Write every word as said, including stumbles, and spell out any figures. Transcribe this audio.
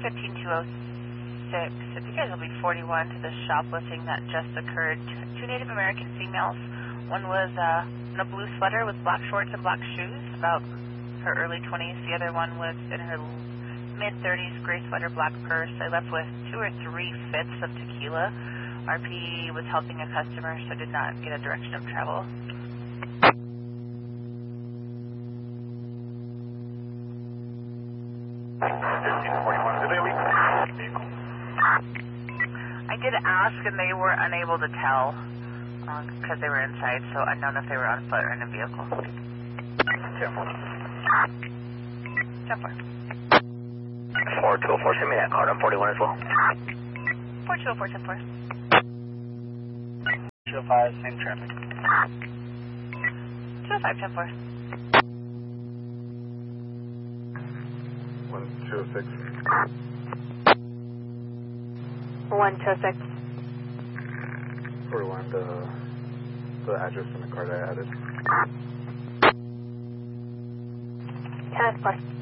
fifteen two oh six, if you guys will be forty-one to the shoplifting that just occurred. Two Native American females. One was uh, in a blue sweater with black shorts and black shoes, about her early twenties. The other one was in her mid-thirties, gray sweater, black purse. I left with two or three fifths of tequila. R P was helping a customer, so did not get a direction of travel. I did ask, and they were unable to tell because uh, they were inside, so unknown if they were on foot or in a vehicle. ten four. ten four. four two oh four, send me that card on forty-one as well. four two oh four, ten four. two oh five, same traffic. two oh five, ten four. one two oh six. one two oh six. forty-one, the, the address in the card I added. ten four.